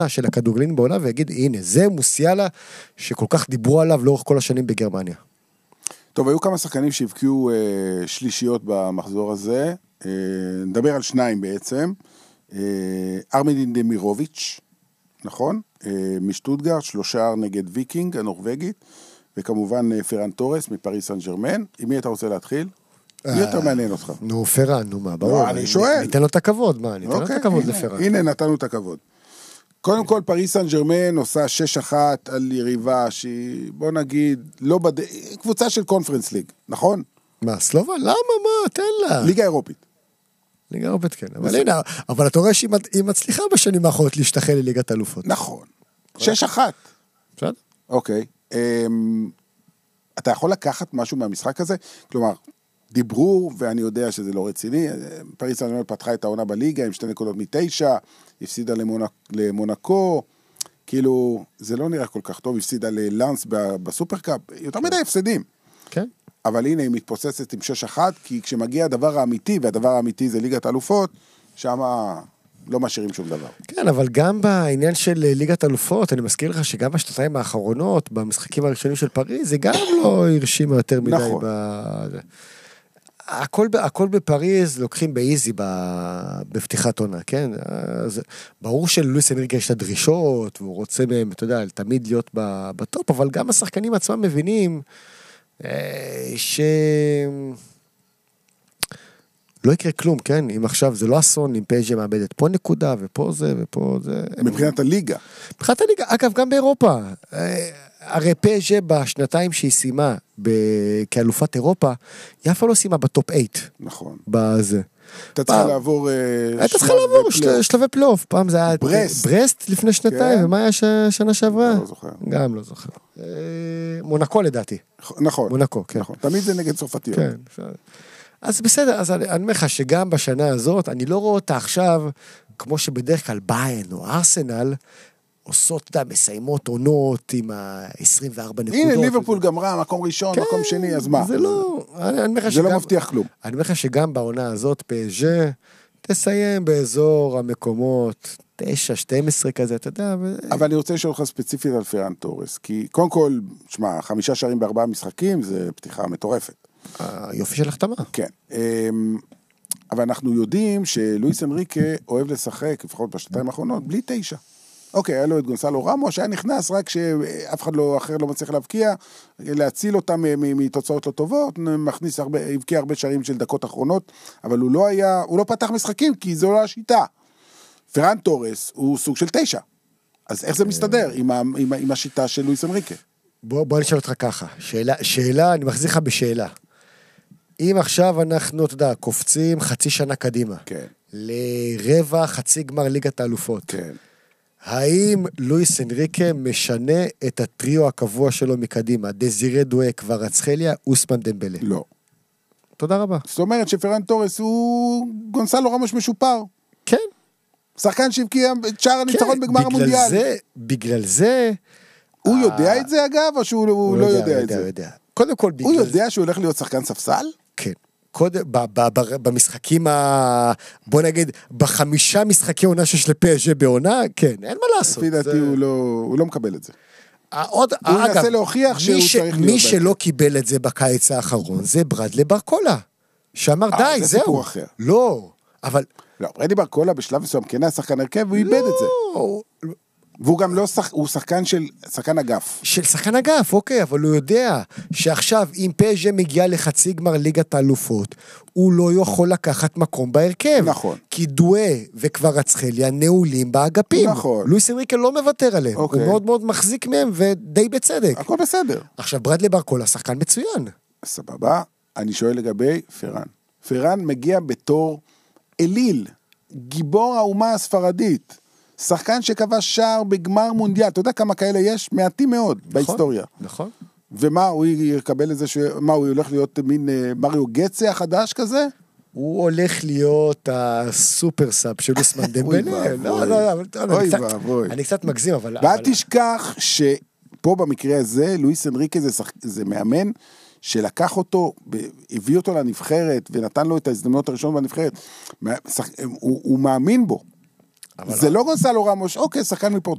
של הכדורגלנים בעולם, ויגיד, הנה, זה מוסיאלה, שכל כך דיברו עליו לאורך כל השנים בגרמניה. טוב, היו כמה שחקנים שהבקיעו שלישיות במחזור הזה, נדבר על שניים בעצם, ארמדין דמירוביץ', נכון? משטוטגרט, 3 נגד ויקינג, הנורווגית, וכמובן פרן טורס מפריס סן ז'רמן. עם מי אתה רוצה להתחיל? מי יותר מעניין אותך? נו, פרן, נו מה, ברור. אני שואל. ניתן לו את הכבוד, מה? ניתן לו את הכבוד לפרן. הנה, נתנו את הכבוד. קודם כל, פריס סן ז'רמן עושה 6-1 על יריבה שהיא, בוא נגיד, קבוצה של קונפרנס ליג, נכון? מה, סלובה? למה? מה? תן לה. ליגה אירופית. ליגה אירופית, כן. אבל הנה, אבל אתה רואה שהיא מצליחה בשנים האחרונות להשתחל לליגת אלופות. נכון. 6-1. בסדר? אוקיי. אתה יכול לקחת משהו מהמשחק הזה? כלומר, דיברו, ואני יודע שזה לא רציני, פריס סן ז'רמן פתחה את העונה בליגה עם 2 נקודות מ9, הפסידה למונקו, כאילו, זה לא נראה כל כך טוב, הפסידה ללאנס בסופרקאפ, יותר מדי הפסדים. כן. אבל הנה, היא מתפוצצת עם 6-1, כי כשמגיע הדבר האמיתי, והדבר האמיתי זה ליגת האלופות, שם לא משאירים שום דבר. כן, אבל גם בעניין של ליגת אלופות, אני מזכיר לך שגם בשנתיים האחרונות, במשחקים הראשונים של פריז, זה גם לא הרשימה יותר מדי. נכון. הכל בפריז לוקחים באיזי בפתיחת עונה, כן? אז ברור שלואיס אנריקה יש את הדרישות, והוא רוצה מהם, אתה יודע, תמיד להיות בטופ, אבל גם השחקנים עצמם מבינים לא יקרה כלום, כן? אם עכשיו זה לא אסון, אם פייג'ה מאבדת פה נקודה, ופה זה, ופה זה. מבחינת הליגה. מבחינת הליגה, אגב, גם באירופה. הרי פייג'ה בשנתיים שהיא סיימה כאלופת אירופה, היא אף לא סיימה בטופ 8. נכון. בזה. אתה צריך לעבור אתה צריך לעבור שלבי פלייאוף. פעם זה היה ברסט לפני שנתיים, ומה היה שנה שעברה? לא זוכר. גם לא זוכר. מונקו לדעתי. נכון. מונקו, כן. תמיד זה נגד צרפתיות. כן. אז בסדר, אז אני אומר לך שגם בשנה הזאת, אני לא רואה אותה עכשיו, כמו שבדרך כלל ביירן או ארסנל, עושות, מסיימות עונות עם ה-24 נקודות. הנה, ליברפול גמרה, מקום ראשון, מקום שני, אז מה? זה לא, זה לא מבטיח כלום. אני אומר לך שגם בעונה הזאת, פייג'ה, תסיים באזור המקומות 9, 12 כזה, אתה יודע. אבל אני רוצה לשאול לך ספציפית על פרן טורס, כי קודם כל, שמע, 5 שערים ב4 משחקים, זה פתיחה מטורפת. יופי של החתמה. כן. אבל אנחנו יודעים שלואיס אנריקה אוהב לשחק, לפחות בשנתיים האחרונות, בלי 9. אוקיי, היה לו את גונסלו רמו, שהיה נכנס רק שאף אחד אחר לא מצליח להבקיע, להציל אותם מתוצאות לא טובות, הבקיע הרבה שערים של דקות אחרונות, אבל הוא לא פתח משחקים, כי זו לא השיטה. פרן טורס הוא סוג של 9. אז איך זה מסתדר עם השיטה של לואיס אנריקה? בוא נשאל אותך ככה. שאלה, אני מחזיר לך בשאלה. אם עכשיו אנחנו, אתה יודע, קופצים חצי שנה קדימה, כן. לרבע חצי גמר ליגת האלופות. כן. האם לואיס אנריקה משנה את הטריו הקבוע שלו מקדימה? דזירה דואה, קווארצחליה, אוסמן דמבלה. לא. תודה רבה. זאת אומרת שפרן טורס הוא גונסלו רמוס משופר. כן. שחקן שהבקיע את שער הניצחון בגמר המונדיאל. בגלל זה... הוא יודע את זה אגב, או שהוא לא יודע את זה? הוא יודע. קודם כל, הוא יודע שהוא הולך להיות שחקן ספסל? כן. במשחקים בוא נגיד, ב5 משחקי עונה שיש לפייג'ה בעונה, כן, אין מה לעשות. לפי דעתי הוא לא מקבל את זה. הוא ינסה להוכיח שהוא צריך להיות. מי שלא קיבל את זה בקיץ האחרון, זה ברדלי ברקולה, שאמר די, זה זהו. סיפור אחר. לא, אבל... לא, ברדלי ברקולה בשלב מסוים, כן היה שחקן הרכב, והוא איבד את זה. והוא גם לא, הוא שחקן אגף. של שחקן אגף, אוקיי, אבל הוא יודע שעכשיו אם פייג'ה מגיע לחצי גמר ליגת האלופות, הוא לא יכול לקחת מקום בהרכב. נכון. כי דואה וקווארצחליה נעולים באגפים. נכון. לואיס אנריקה לא מוותר עליהם. אוקיי. הוא מאוד מאוד מחזיק מהם ודי בצדק. הכל בסדר. עכשיו ברדלי ברקולה, שחקן מצוין. סבבה, אני שואל לגבי פרן. פרן מגיע בתור אליל, גיבור האומה הספרדית. שחקן שכבש שער בגמר מונדיאל, אתה יודע כמה כאלה יש? מעטים מאוד בהיסטוריה. נכון. ומה, הוא יקבל איזה מה, הוא הולך להיות מין מריו גצה החדש כזה? הוא הולך להיות הסופר סאב של אוסמן דמבלה. אני קצת מגזים, אבל... ואל תשכח שפה במקרה הזה, לואיס אנריקה זה מאמן שלקח אותו, הביא אותו לנבחרת, ונתן לו את ההזדמנות הראשון בנבחרת. הוא מאמין בו. זה לא גונסלו רמוס, אוקיי, שחקן מפורטוגל.